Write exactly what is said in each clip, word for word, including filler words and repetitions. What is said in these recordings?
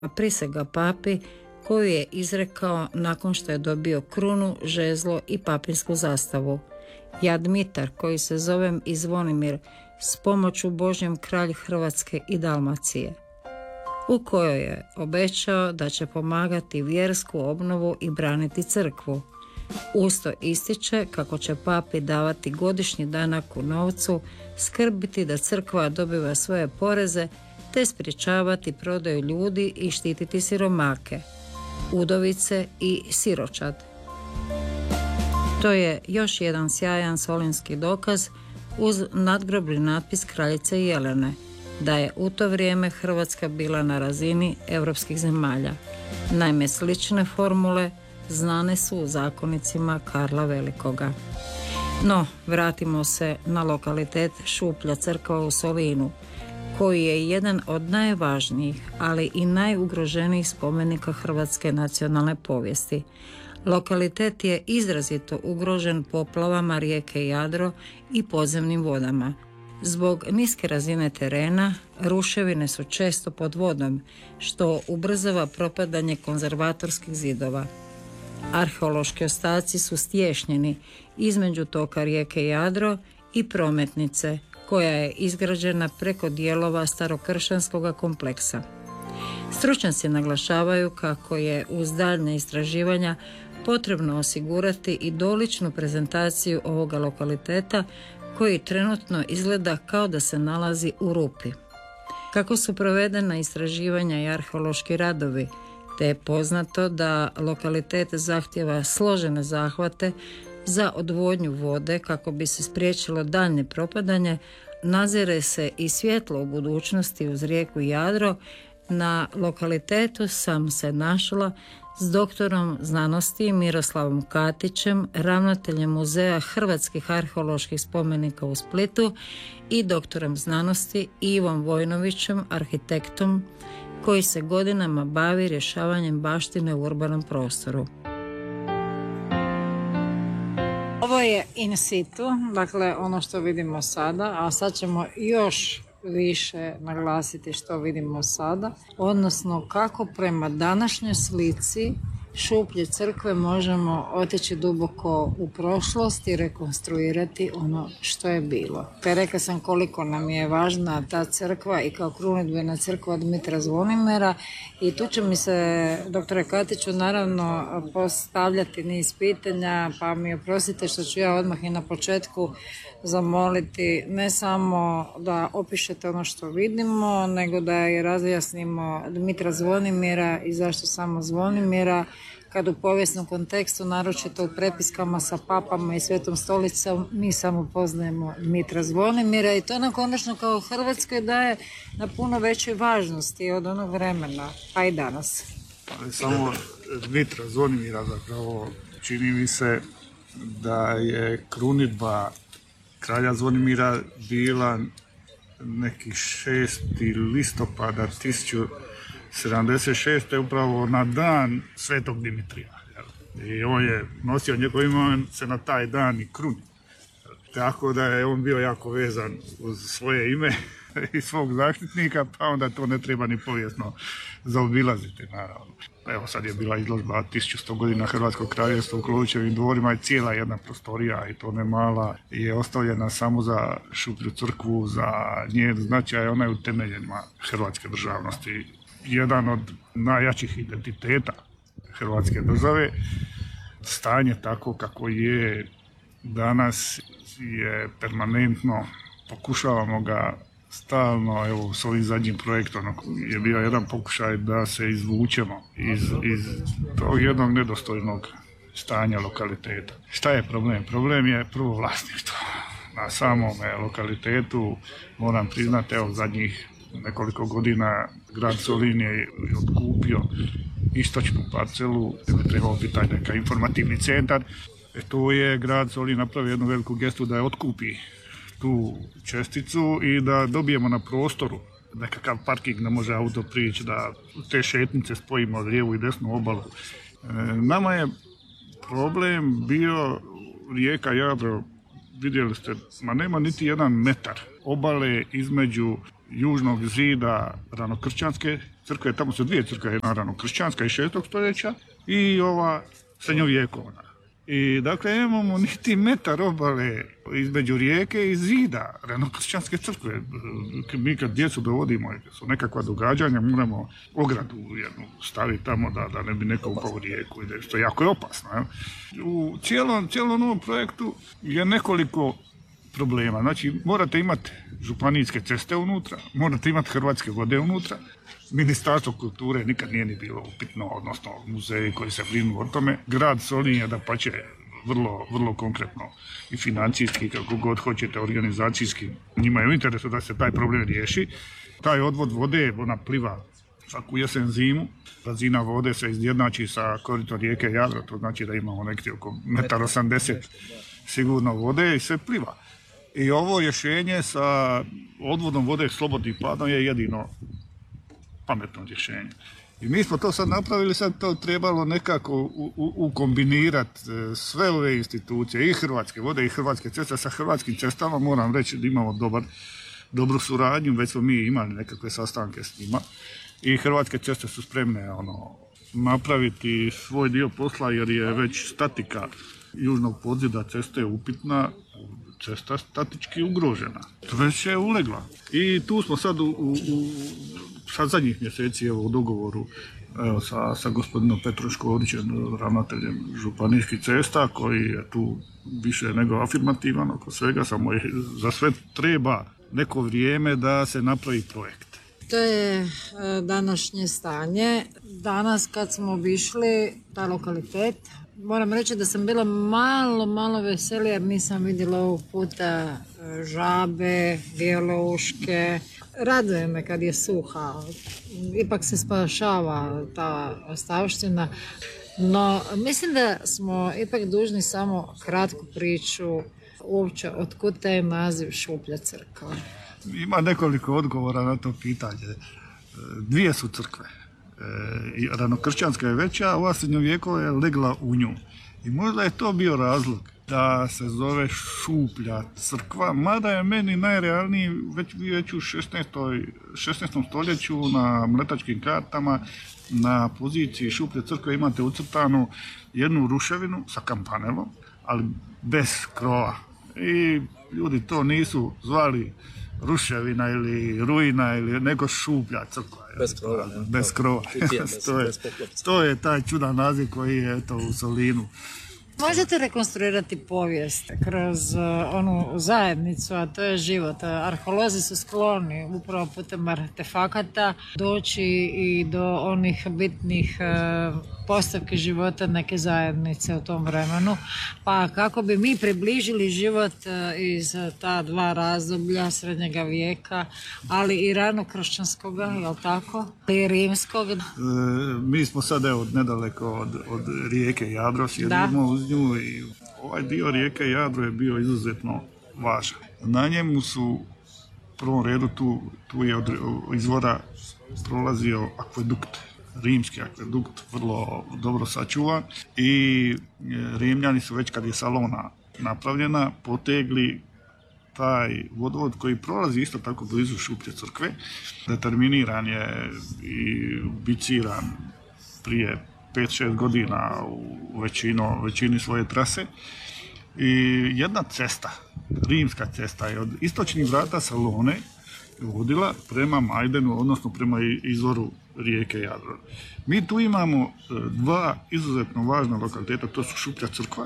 prisega papi koju je izrekao nakon što je dobio krunu, žezlo i papinsku zastavu. Ja Dmitar, koji se zovem i Zvonimir, s pomoću Božjem kralj Hrvatske i Dalmacije, u kojoj je obećao da će pomagati vjersku obnovu i braniti crkvu. Usto ističe kako će papi davati godišnji danak u novcu, skrbiti da crkva dobiva svoje poreze, te sprječavati prodaju ljudi i štititi siromake, udovice i siročad. To je još jedan sjajan solinski dokaz uz nadgrobni natpis kraljice Jelene, da je u to vrijeme Hrvatska bila na razini europskih zemalja. Naime, slične formule znane su u zakonicima Karla Velikoga. No, vratimo se na lokalitet Šuplja crkva u Solinu, koji je jedan od najvažnijih, ali i najugroženijih spomenika hrvatske nacionalne povijesti. Lokalitet je izrazito ugrožen poplavama rijeke Jadro i podzemnim vodama. Zbog niske razine terena, ruševine su često pod vodom, što ubrzava propadanje konzervatorskih zidova. Arheološki ostaci su stješnjeni između toka rijeke Jadro i prometnice, koja je izgrađena preko dijelova starokršćanskog kompleksa. Stručnjaci naglašavaju kako je uz daljnje istraživanja potrebno osigurati i doličnu prezentaciju ovoga lokaliteta, koji trenutno izgleda kao da se nalazi u rupi. Kako su provedena istraživanja i arheološki radovi, te je poznato da lokalitet zahtjeva složene zahvate za odvodnju vode kako bi se spriječilo daljnje propadanje, nazire se i svjetlo u budućnosti uz rijeku Jadro. Na lokalitetu sam se našla s doktorom znanosti Miroslavom Katićem, ravnateljem Muzeja hrvatskih arheoloških spomenika u Splitu, i doktorom znanosti Ivom Vojnovićem, arhitektom koji se godinama bavi rješavanjem baštine u urbanom prostoru. Ovo je in situ, dakle ono što vidimo sada, a sad ćemo još više naglasiti što vidimo sada, odnosno kako prema današnjoj slici Šuplje crkve možemo otići duboko u prošlost i rekonstruirati ono što je bilo. Te rekla sam koliko nam je važna ta crkva i kao krunidbena crkva Dmitra Zvonimira, i tu će mi se, doktore Katiću, naravno postavljati niz pitanja, pa mi oprostite što ću ja odmah i na početku zamoliti ne samo da opišete ono što vidimo, nego da i razjasnimo Dmitra Zvonimira i zašto samo Zvonimira, kad u povijesnom kontekstu, naročito u prepiskama sa papama i Svetom stolicom, mi samo poznajemo Dmitra Zvonimira, i to nam konačno kao Hrvatskoj daje na puno većoj važnosti od onog vremena, pa i danas. Samo Dmitra Zvonimira, zapravo čini mi se da je krunidba kralja Zvonimira bila neki šesti listopada tisuću sedamdeset šeste. upravo na dan Svetog Dimitrija. I on je nosio njegov ime, se na taj dan i kruni. Tako da je on bio jako vezan uz svoje ime i svog zaštitnika, pa onda to ne treba ni povijesno zaobilaziti, naravno. Evo, sad je bila izložba tisuću sto godina Hrvatskog kraljevstva u Klovićevim dvorima i cijela jedna prostorija, i to ne mala, je ostavljena samo za Šuplju crkvu, za njen značaj. Ona je utemeljena hrvatske državnosti, jedan od najjačih identiteta Hrvatske države. Stanje tako kako je danas je permanentno, pokušavamo ga stalno, evo s ovim zadnjim projektom je bio jedan pokušaj da se izvučemo iz, iz tog jednog nedostojnog stanja lokaliteta. Šta je problem? Problem je prvo vlasništvo. Na samom lokalitetu, moram priznati, evo zadnjih nekoliko godina grad Solin je otkupio istočnu parcelu, gdje bi trebao biti taj neka informativni centar. E, tu je grad Solin napravio jednu veliku gestu da je otkupi tu česticu i da dobijemo na prostoru nekakav parking, ne može auto prići, da te šetnice spojimo lijevu i desnu obalu. E, nama je problem bio rijeka Jadro, vidjeli ste, ma nema niti jedan metar obale između južnog zida ranokršćanske crkve, tamo su dvije crkve, naravno kršćanska iz šestog stoljeća i ova srednjovjekovna. I dakle nemamo niti metar obale između rijeke i zida ranokršćanske crkve. Mi kad djecu dovodimo, su nekakva događanja, moramo ogradu jednu staviti tamo da, da ne bi neko upao u rijeku, što je jako opasno. Je. U cijelom, cijelom ovom projektu je nekoliko problema. Znači morate imati županijske ceste unutra, morate imati Hrvatske vode unutra, Ministarstvo kulture nikad nije ni bilo upitno, odnosno muzeji koji se brinu o tome. Grad Solin je da pače vrlo, vrlo konkretno i financijski, kako god hoćete, organizacijski. Njima je u interesu da se taj problem riješi. Taj odvod vode, ona pliva svaku jesen zimu, razina vode se izjednači sa koritom rijeke Jadro, to znači da imamo nekje oko jedan osamdeset metra sigurno vode i sve pliva. I ovo rješenje sa odvodom vode slobodnim padom je jedino pametno rješenje. I mi smo to sad napravili, sad to trebalo nekako ukombinirati sve ove institucije, i Hrvatske vode i Hrvatske ceste. Sa Hrvatskim cestama moram reći da imamo dobar, dobru suradnju, već smo mi imali nekakve sastanke s njima i Hrvatske ceste su spremne ono, napraviti svoj dio posla jer je već statika južnog podzida ceste upitna, cesta statički ugrožena. Već je ulegla. I tu smo sad u, u, u sad zadnjih mjeseci evo, u dogovoru evo, sa, sa gospodinom Petrom Škorićem, ravnateljem županijskih cesta, koji je tu više nego afirmativan oko svega, samo je, za sve treba neko vrijeme da se napravi projekt. To je današnje stanje. Danas kad smo obišli taj lokalitet, moram reći da sam bila malo, malo veselija jer nisam vidjela ovog puta žabe, bijelouške. Raduje me kad je suha, ipak se spašava ta ostavština. No, mislim da smo ipak dužni samo kratku priču uopće otkud taj naziv Šuplja crkva. Ima nekoliko odgovora na to pitanje. Dvije su crkve. E, ranokršćanska je veća, a ova srednjovjekova je legla u nju. I možda je to bio razlog da se zove Šuplja crkva, mada je meni najrealniji već, već u šesnaestom stoljeću na mletačkim kartama na poziciji Šuplje crkve imate ucrtanu jednu ruševinu sa kampanelom, ali bez krova. I ljudi to nisu zvali ruševina ili ruina ili nego Šuplja crkva. Bez krova. Bez krova. to, je, to je taj čudan naziv koji je eto, u Solinu. Možete rekonstruirati povijest kroz uh, onu zajednicu, a to je život. Arheolozi su skloni upravo putem artefakata doći i do onih bitnih uh, postavki života neke zajednice u tom vremenu. Pa kako bi mi približili život uh, iz ta dva razdoblja srednjega vijeka, ali i ranokršćanskoga, jel tako? I rimskog. E, mi smo sad evo nedaleko od, od rijeke Jadro, sjedimo uz nju i ovaj dio rijeke Jadro je bio izuzetno važan. Na njemu su u prvom redu tu, tu je od izvora prolazio akvedukt, rimski akvedukt, vrlo dobro sačuvan i Rimljani su već kad je Salona napravljena potegli taj vodovod koji prolazi isto tako blizu Šuplje crkve, determiniran je i biciran prije pet šest godina u većino, većini svoje trase. I jedna cesta, rimska cesta je od istočnih vrata Salone vodila prema Majdenu, odnosno prema izvoru rijeke Jadro. Mi tu imamo dva izuzetno važna lokaliteta, to su Šuplja crkva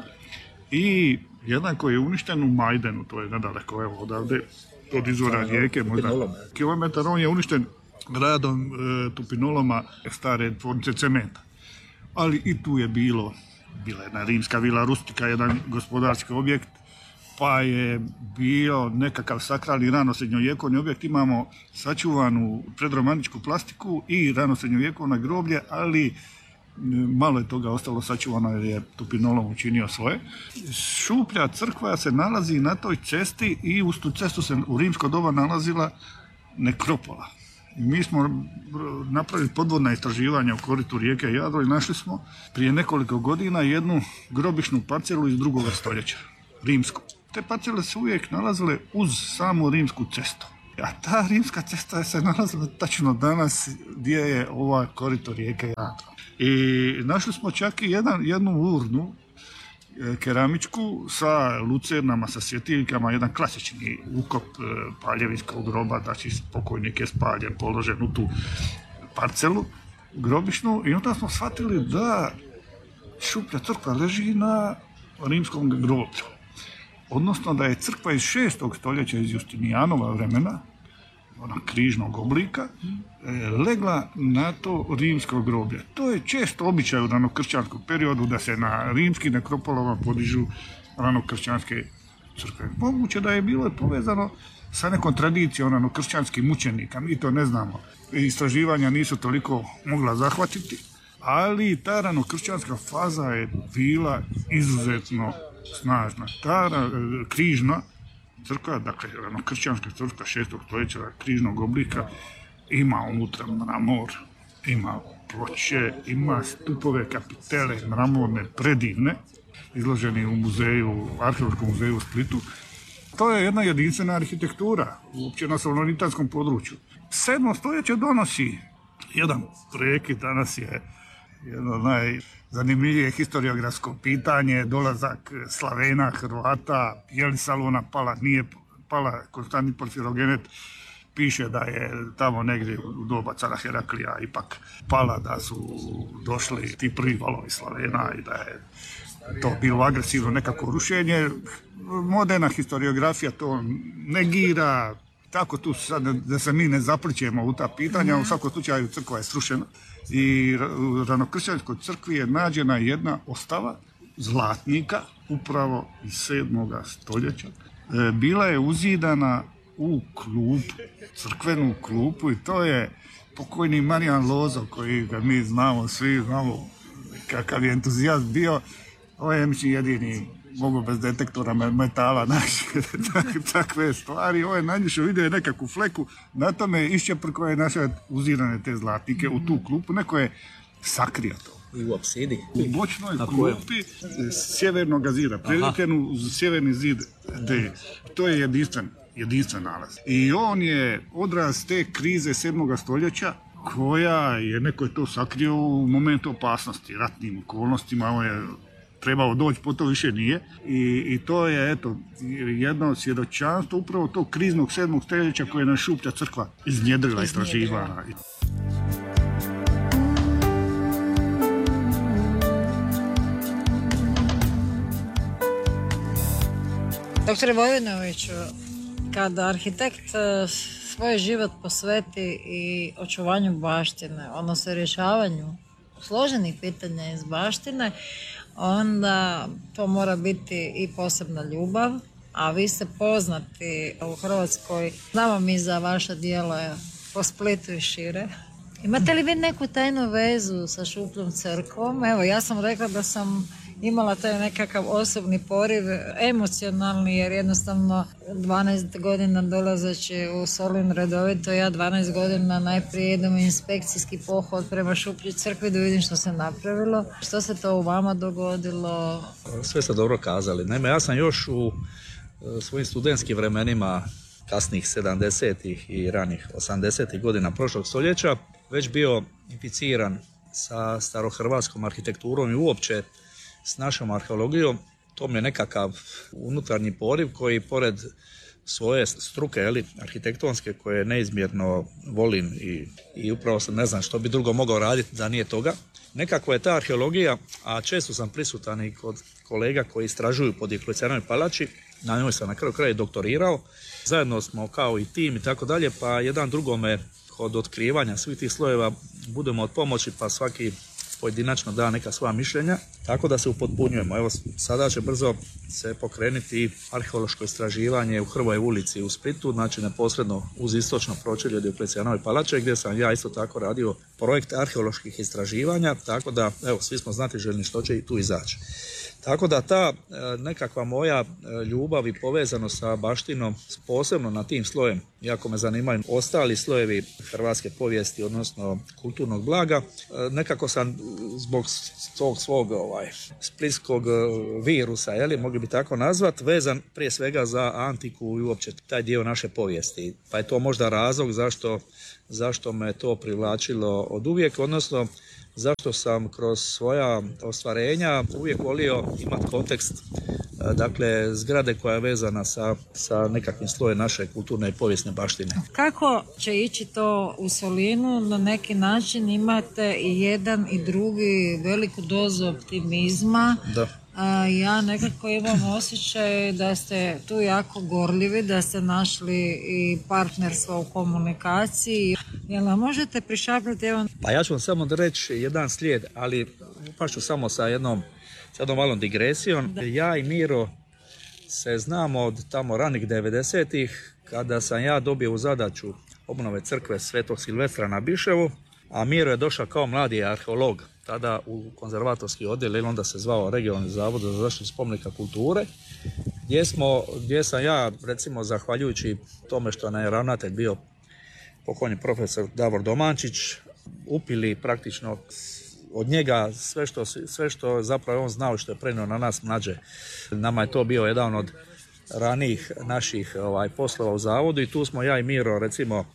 i jedan koji je uništen u Majdenu, to je nedaleko evo odavde, od izvora rijeke, možda kilometar, on je uništen radom e, tupinoloma stare tvornice cementa. Ali i tu je bilo, bila jedna rimska vila rustika, jedan gospodarski objekt, pa je bio nekakav sakralni rano srednjovjekovni objekt, imamo sačuvanu predromantičku plastiku i rano srednjovjekovno groblje, ali malo je toga ostalo sačuvano jer je tupinolom učinio svoje. Šuplja crkva se nalazi na toj cesti i uz tu cestu se u rimsko doba nalazila nekropola. I mi smo napravili podvodna istraživanja u koritu rijeke Jadro i našli smo prije nekoliko godina jednu grobišnu parcelu iz drugog stoljeća, rimsku. Te parcele se uvijek nalazile uz samu rimsku cestu. A ta rimska cesta se nalazila tačno danas gdje je ova korito rijeke Jadro. I našli smo čak i jedan, jednu urnu keramičku sa lucernama, sa svjetiljkama, jedan klasični ukop paljevinskog groba, znači pokojnik je spaljen, položen u tu parcelu grobišnu i onda smo shvatili da šuplja crkva leži na rimskom groblju. Odnosno da je crkva iz šestog stoljeća, iz Justinijanova vremena, ona križnog oblika, legla na to rimsko groblje. To je često običaj u ranokršćanskom periodu da se na rimskim nekropolovima podižu ranokršćanske crkve. Moguće da je bilo povezano sa nekom tradicijom ranokršćanskih mučenika, mi to ne znamo. Istraživanja nisu toliko mogla zahvatiti, ali ta ranokršćanska faza je bila izuzetno snažna. Ta križna crkva, dakle ranokršćanska crkva šestog stoljeća križnog oblika, ima unutra mramor, ima ploče, ima stupove, kapitele, mramorne, predivne, izloženi u muzeju, arheološkom muzeju u Splitu. To je jedna jedinstvena arhitektura, uopće na salonitanskom području. Sedmo stoljeće donosi jedan prekid, danas je jedno najzanimljivije historiografsko pitanje, dolazak Slavena, Hrvata, je li Salona pala, nije pala, Konstantin Porfirogenet piše da je tamo negdje u doba cara Heraklija ipak pala, da su došli ti prvi valovi Slavena i da je to bilo agresivno nekako rušenje. Moderna historiografija to negira, tako tu sad da se mi ne zaplićemo u ta pitanja, u svakom slučaju crkva je srušena i u ranokršćanskoj crkvi je nađena jedna ostava zlatnika upravo iz sedmoga stoljeća. Bila je uzidana u klupu, crkvenu klupu i to je pokojni Marijan Lozo koji ga mi znamo, svi znamo kakav je entuzijast bio. Ovo je mislim jedini mogu bez detektora metala naći takve stvari. Ovo je najviše vidio je nekakvu fleku, na tome iščeprko je naše uzirane te zlatnike u tu klupu, neko je sakrio to. I u apsidi? U bočnoj klupi sjevernog zida, prilikenu uz sjeverni zid D. To je jedinstven, jedinstven nalaz. I on je odraz te krize sedmoga stoljeća koja je, neko je to sakrio u momentu opasnosti, ratnim okolnostima, on je trebao doći, po to više nije. I, i to je eto jedno svjedočanstvo upravo tog kriznog sedmog stoljeća koje je na šuplja crkva iznjedrila, istraživala. Doktore Vojinoviću, kada arhitekt svoj život posveti i očuvanju baštine, odnosno rješavanju složenih pitanja iz baštine, onda to mora biti i posebna ljubav, a vi ste poznati u Hrvatskoj. Znamo mi za vaša djela po Splitu i šire. Imate li vi neku tajnu vezu sa Šupljom crkvom? Evo, ja sam rekla da sam imala taj nekakav osobni poriv, emocionalni, jer jednostavno dvanaest godina dolazeći u Solin redovito, ja dvanaest godina najprije idem u inspekcijski pohod prema Šuplji crkvi da vidim što se napravilo. Što se to u vama dogodilo? Sve ste dobro kazali. Naime, ja sam još u svojim studentskim vremenima kasnih sedamdesetih i ranih osamdesetih godina prošlog stoljeća već bio inficiran sa starohrvatskom arhitekturom i uopće s našom arheologijom. To mi je nekakav unutarnji poriv koji pored svoje struke, eli, arhitektonske, koje neizmjerno volim i, i upravo sam ne znam što bi drugo mogao raditi da nije toga. Nekako je ta arheologija, a često sam prisutan i kod kolega koji istražuju po Dioklecijanovoj palači, na njoj sam na kraju kraja doktorirao. Zajedno smo kao i tim i tako dalje, pa jedan drugome kod otkrivanja svih tih slojeva budemo od pomoći, pa svaki pojedinačno da neka svoja mišljenja, tako da se upotpunjujemo. Evo, sada će brzo se pokrenuti arheološko istraživanje u Hrvoj ulici u Splitu, znači neposredno uz istočno pročelje Dioklecijanove palače, gdje sam ja isto tako radio projekt arheoloških istraživanja, tako da, evo, svi smo znati željni što će i tu izaći. Tako da ta nekakva moja ljubav i povezanost sa baštinom, posebno na tim slojem, iako me zanimaju ostali slojevi hrvatske povijesti, odnosno kulturnog blaga, nekako sam zbog tog svog ovaj, splitskog virusa, jeli, mogli bi tako nazvat, vezan prije svega za antiku i uopće taj dio naše povijesti. Pa je to možda razlog zašto, zašto me to privlačilo od uvijek, odnosno zašto sam kroz svoja ostvarenja uvijek volio imati kontekst, dakle, zgrade koja je vezana sa, sa nekakvim slojem naše kulturne i povijesne baštine. Kako će ići to u Solinu? Na neki način imate i jedan i drugi veliku dozu optimizma. Da. A ja nekako imam osjećaj da ste tu jako gorljivi, da ste našli i partnerstvo u komunikaciji. Jel nam možete prišapnuti? Evo... Pa ja ću vam samo reći jedan slijed, ali pa ću samo sa jednom, sa jednom malom digresijom. Da. Ja i Miro se znamo od tamo ranih devedesetih, kada sam ja dobio u zadaću obnove crkve Svetog Silvestra na Biševu, a Miro je došao kao mladi arheolog, tada u konzervatorski odjel, ili onda se zvao Regionalni zavod za zaštitu spomenika kulture, gdje, smo, gdje sam ja, recimo, zahvaljujući tome što nam je ravnatelj bio pokojni profesor Davor Domančić, upili praktično od njega sve što, sve što zapravo on znao, što je prenio na nas mlađe. Nama je to bio jedan od ranijih naših ovaj, poslova u zavodu i tu smo ja i Miro, recimo,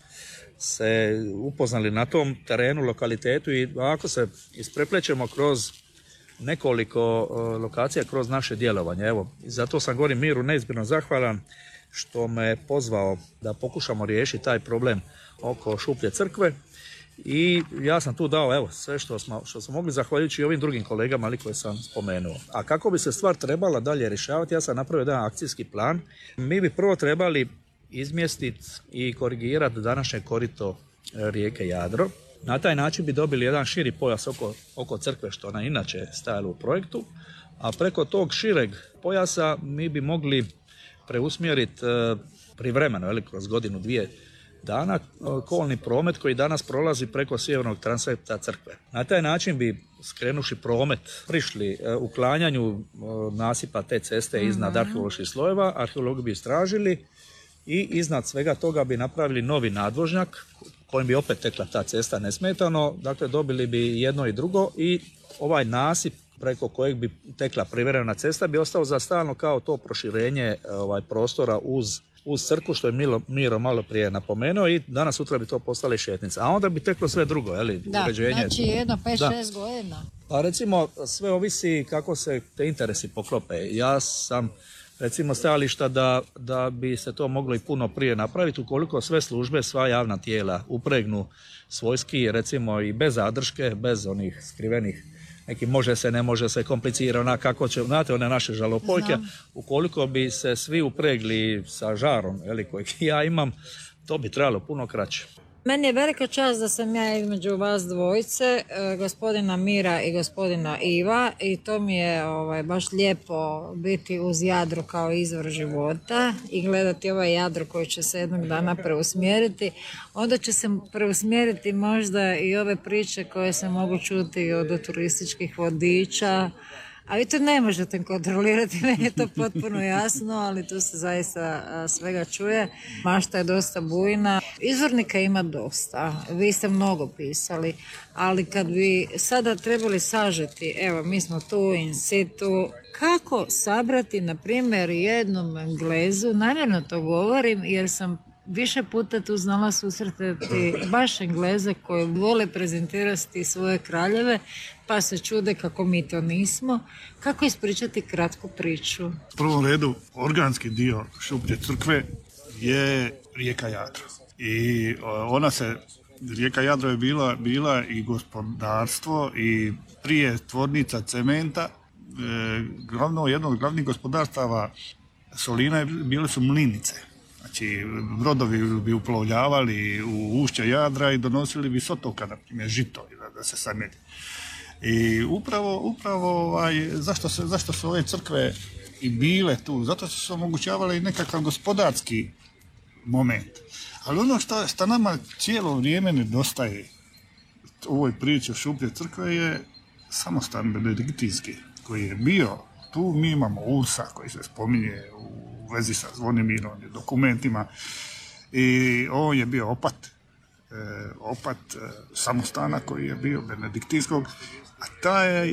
se upoznali na tom terenu, lokalitetu i ako se ispreplećemo kroz nekoliko uh, lokacija, kroz naše djelovanje. Evo, zato sam govorim Miru neizmjerno zahvalan što me pozvao da pokušamo riješiti taj problem oko Šuplje crkve i ja sam tu dao evo sve što smo, što smo mogli zahvaljujući ovim drugim kolegama ali koje sam spomenuo. A kako bi se stvar trebala dalje rješavati, ja sam napravio jedan akcijski plan. Mi bi prvo trebali izmjestiti i korigirati današnje korito rijeke Jadro. Na taj način bi dobili jedan širi pojas oko, oko crkve, što ona inače stajala u projektu, a preko tog šireg pojasa mi bi mogli preusmjeriti e, privremeno, ili kroz godinu, dvije dana, kolni promet koji danas prolazi preko sjevernog transepta crkve. Na taj način bi, skrenuši promet, prišli e, uklanjanju e, nasipa te ceste iznad mm-hmm. arheoloških slojeva, arheologi bi istražili i iznad svega toga bi napravili novi nadvožnjak kojim bi opet tekla ta cesta nesmetano, dakle dobili bi jedno i drugo i ovaj nasip preko kojeg bi tekla privremena cesta bi ostao za stalno kao to proširenje ovaj, prostora uz, uz crkvu, što je Milo, Miro malo prije napomenuo i danas sutra bi to postala šetnica. A onda bi teklo sve drugo, je li? Da, uređenje. Znači jedno pet šest godina. Pa recimo sve ovisi kako se te interesi poklope. Ja sam recimo stajališta da, da bi se to moglo i puno prije napraviti ukoliko sve službe, sva javna tijela upregnu svojski, recimo i bez zadrške, bez onih skrivenih, neki može se, ne može se, komplicirano, kako će, znate one naše žalopojke, Znam. ukoliko bi se svi upregli sa žarom, eli, kojeg ja imam, to bi trebalo puno kraće. Meni je velika čast da sam ja između vas dvojice, gospodina Mira i gospodina Iva, i to mi je ovaj, baš lijepo biti uz Jadro kao izvor života i gledati ovaj Jadro koji će se jednog dana preusmjeriti. Onda će se preusmjeriti možda i ove priče koje se mogu čuti od turističkih vodiča, a vi to ne možete kontrolirati, meni je to potpuno jasno, ali tu se zaista svega čuje. Mašta je dosta bujna. Izvornika ima dosta, vi ste mnogo pisali, ali kad bi sada trebali sažeti, evo mi smo tu in situ, kako sabrati, na primjer, jednom Englezu, naravno to govorim jer sam više puta tu znala susretati baš Engleze koji vole prezentirati svoje kraljeve, pa se čude kako mi to nismo. Kako ispričati kratku priču? U prvom redu, organski dio Šuplje crkve je rijeka Jadro. I ona se, rijeka Jadro je bila, bila i gospodarstvo i prije tvornica cementa. E, glavno, jedno od glavnih gospodarstava Solina je, bile su mlinice. Znači, brodovi bi uplovljavali u ušće Jadra i donosili bi s otoka, na primjer, žito, da, da se samedi. I upravo, upravo ovaj, zašto, se, zašto su ove crkve i bile tu? Zato su se omogućavale i nekakav gospodarski moment. Ali ono što, što nama cijelo vrijeme nedostaje u ovoj priči o Šuplje crkve je samostan benediktinski, koji je bio tu mi imamo Ursa koji se spominje u vezi sa Zvonimirom dokumentima i on je bio opat, e, opat e, samostana koji je bio benediktinskog, a taj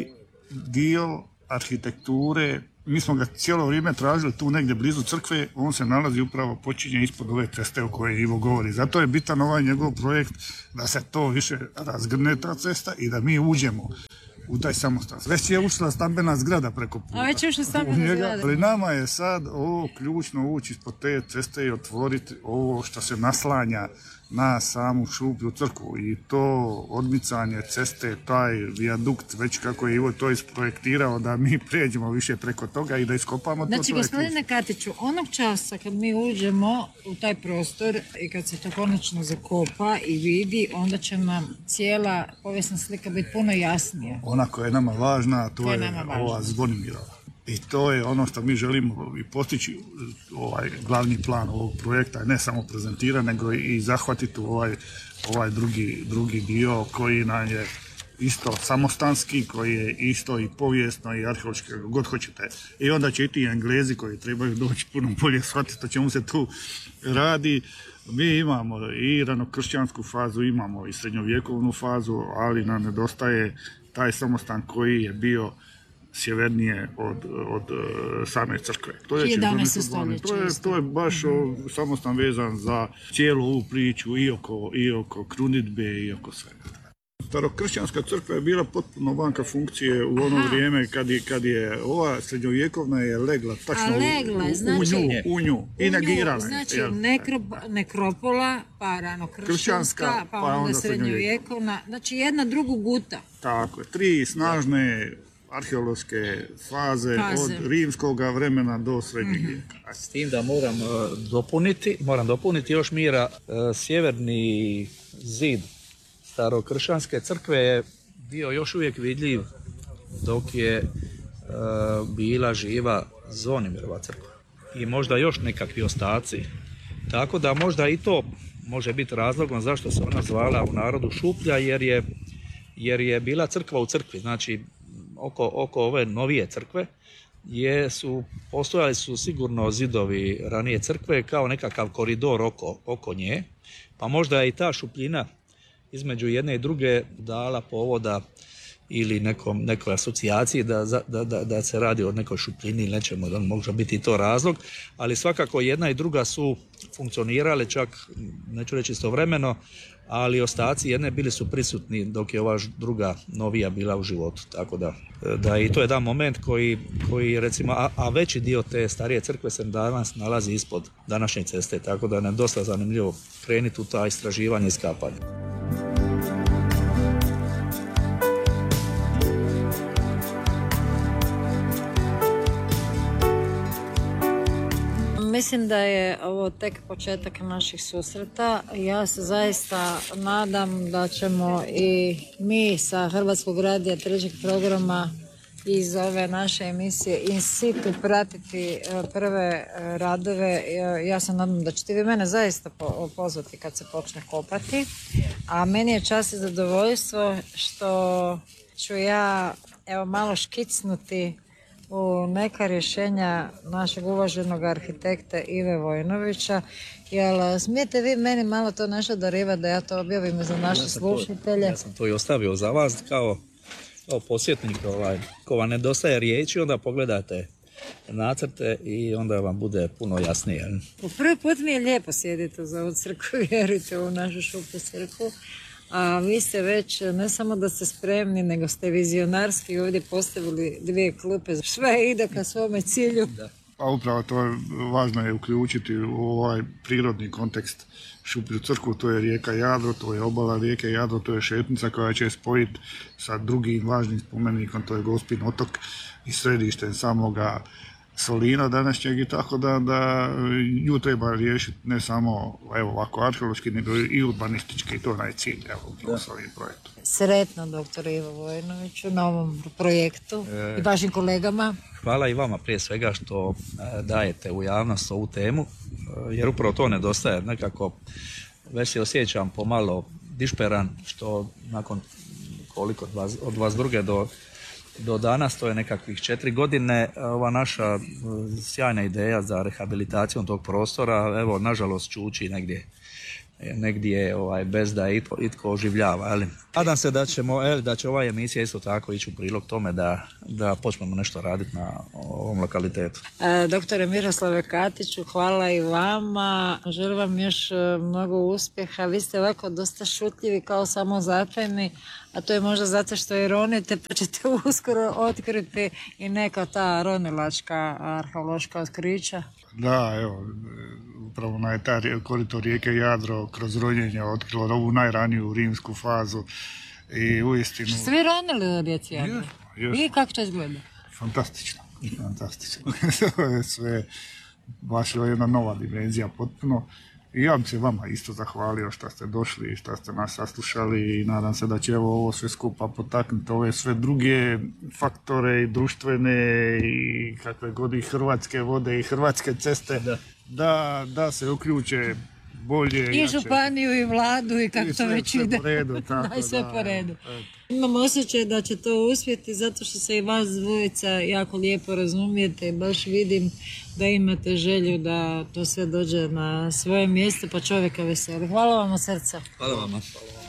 dio arhitekture, mi smo ga cijelo vrijeme tražili tu negdje blizu crkve, on se nalazi upravo, počinje ispod ove ceste o kojoj Ivo govori. Zato je bitan ovaj njegov projekt da se to više razgrne ta cesta i da mi uđemo u taj samostan. Već je ušla stambena zgrada preko puta. A već je ušla stambena zgrada. Ali nama je sad ovo ključno ući ispod te ceste i otvoriti ovo što se naslanja na samu šuplju crkvu i to odmicanje ceste, taj vijadukt, već kako je Ivo to isprojektirao da mi pređemo više preko toga i da iskopamo to. Znači, gospodine Katiću, onog časa kad mi uđemo u taj prostor i kad se to konačno zakopa i vidi, onda će nam cijela povijesna slika biti puno jasnija. Ona koja je nama važna, to, to je, je ova Zvonimirova. I to je ono što mi želimo i postići, ovaj glavni plan ovog projekta, ne samo prezentira, nego i zahvatiti ovaj, ovaj drugi, drugi dio koji nam je isto samostanski, koji je isto i povijesno i arheološki, god hoćete. I onda će i ti Englezi koji trebaju doći puno bolje shvatiti o čemu se tu radi. Mi imamo i ranokršćansku fazu, imamo i srednjovjekovnu fazu, ali nam nedostaje taj samostan koji je bio sjevernije od, od same crkve. To je, to je, to je baš mm-hmm. samostan vezan za cijelu ovu priču i oko, i oko krunidbe i oko svega. Starokršćanska crkva je bila potpuno vanka funkcije u ono Aha. vrijeme kad je, kad je ova srednjovjekovna je legla tačno A legla, u, u, znači, u nju, u nju i negirala. Znači nekro, nekropola, pa ranokršćanska, pa, pa onda, onda srednjovjekovna, znači jedna drugu guta. Tako je, tri snažne arheološke faze, faze od rimskog vremena do srednjeg vijeka. Mm-hmm. S tim da moram uh, dopuniti, moram dopuniti još Mira, uh, sjeverni zid starokršćanske crkve je bio još uvijek vidljiv dok je uh, bila živa Zvonimirova crkva. I možda još nekakvi ostaci. Tako da možda i to može biti razlogom zašto se ona zvala u narodu šuplja, jer je, jer je bila crkva u crkvi. Znači, Oko, oko ove novije crkve je su, postojali su sigurno zidovi ranije crkve kao nekakav koridor oko, oko nje, pa možda je i ta šupljina između jedne i druge dala povoda ili nekom, nekoj asocijaciji da, da, da, da se radi o nekoj šupljini ili nečemu, da može biti i to razlog, ali svakako jedna i druga su funkcionirale čak, neću reći istovremeno, ali ostaci jedne bili su prisutni dok je ova druga novija bila u životu, tako da, da i to je jedan moment koji, koji recimo, a, a veći dio te starije crkve se danas nalazi ispod današnje ceste, tako da nam je dosta zanimljivo krenuti u ta istraživanje i iskapanje. Mislim da je ovo tek početak naših susreta. Ja se zaista nadam da ćemo i mi sa Hrvatskog radija trećeg programa iz ove naše emisije in situ pratiti prve radove. Ja se nadam da ćete vi mene zaista pozvati kad se počne kopati. A meni je čast i zadovoljstvo što ću ja evo malo škicnuti u neka rješenja našeg uvaženog arhitekta Ive Vojnovića. Jel smijete vi meni malo to nešto darivati da ja to objavim za naše ja slušatelje? To, ja sam to i ostavio za vas kao, kao posjetnik. Ovaj, ko vam nedostaje riječi, onda pogledajte nacrte i onda vam bude puno jasnije. Po prvi put mi je lijepo sjediti za ovu crkvu, vjerujte, u našu šuplju crkvu. A vi ste već, ne samo da ste spremni, nego ste vizionarski ovdje postavili dvije klupe. Sve ide ka svome cilju. Da. Pa upravo to je važno je uključiti u ovaj prirodni kontekst šuplju crkvu. To je rijeka Jadro, to je obala rijeke Jadro, to je šetnica koja će spojiti sa drugim važnim spomenikom, to je Gospin otok i središte samoga Solina današnjeg i tako da, da nju treba riješiti ne samo evo, ovako arheološki, nego i urbanistički i to je cilj evo, s ovim projektom. Sretno doktor Ivo Vojnoviću na ovom projektu e, i vašim kolegama. Hvala i vama prije svega što e, dajete u javnost ovu temu, e, jer upravo to nedostaje. Nekako već se osjećam pomalo dišperan što nakon koliko od vas, od vas druge do do danas, to je nekakvih četiri godine, ova naša sjajna ideja za rehabilitacijom tog prostora, evo, nažalost, čuči negdje, negdje ovaj, bez da itko, itko oživljava. Ali nadam se da, ćemo, el, da će ova emisija isto tako ići u prilog tome da, da počnemo nešto raditi na ovom lokalitetu. E, doktore Miroslave Katiću, hvala i vama. Želim vam još mnogo uspjeha. Vi ste ovako dosta šutljivi, kao samozatajni, a to je možda zato što ironite, pa ćete uskoro otkriti i neka ta ronilačka arheološka otkrića. Da, evo, upravo na ta korito rijeke Jadro kroz ronjenje otkrilo ovu najraniju rimsku fazu i uistinu... Svi ronili u rijeci Jadro? I kako to izgleda? Fantastično, fantastično. Sve je baš jedna nova dimenzija potpuno. I ja bih se vama isto zahvalio što ste došli i što ste nas saslušali i nadam se da će evo ovo sve skupa potaknuti ove sve druge faktore i društvene i kakve god i hrvatske vode i hrvatske ceste da, da, da se uključe bolje. I županiju i vladu i kako I sve, to već ide. Po redu, tako, da, i sve da, po redu. Da. Imam osjećaj da će to uspjeti zato što se i vas dvojica jako lijepo razumijete i baš vidim da imate želju da to sve dođe na svoje mjesto pa čovjeka veseli. Hvala vam od srca. Hvala vama.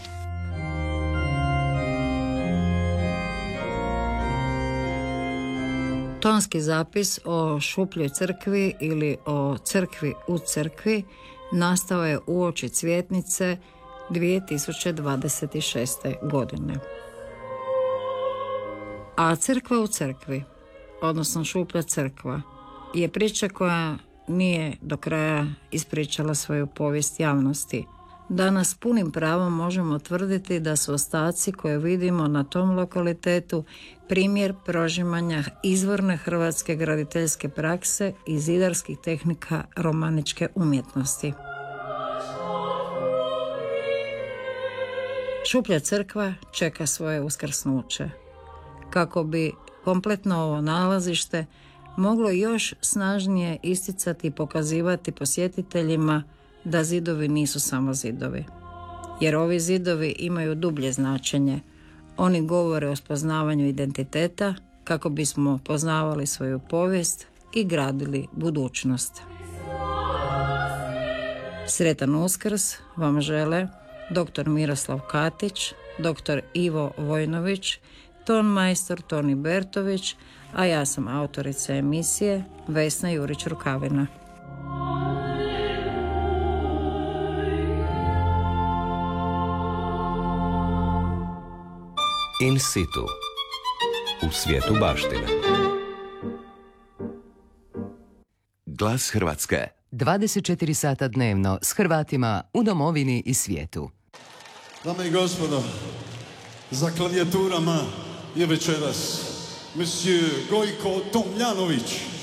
Tonski zapis o šupljoj crkvi ili o crkvi u crkvi nastao je uoči Cvjetnice dvije tisuće dvadeset šeste. godine. A crkva u crkvi, odnosno šuplja crkva, je priča koja nije do kraja ispričala svoju povijest javnosti. Danas punim pravom možemo tvrditi da su ostaci koje vidimo na tom lokalitetu primjer prožimanja izvorne hrvatske graditeljske prakse i zidarskih tehnika romaničke umjetnosti. Šuplja crkva čeka svoje uskrsnuće. Kako bi kompletno ovo nalazište moglo još snažnije isticati i pokazivati posjetiteljima da zidovi nisu samo zidovi. Jer ovi zidovi imaju dublje značenje. Oni govore o spoznavanju identiteta kako bismo poznavali svoju povijest i gradili budućnost. Sretan Uskrs vam žele doktor Miroslav Katić, doktor Ivo Vojnović, ton majstor Toni Bertović, a ja sam autorica emisije Vesna Jurić-Rukavina. In situ, u svijetu baštine. Glas Hrvatske. dvadeset četiri sata dnevno s Hrvatima u domovini i svijetu. Dame i gospodo, za klavijaturama je večeras Monsieur Gojko Tomljanović.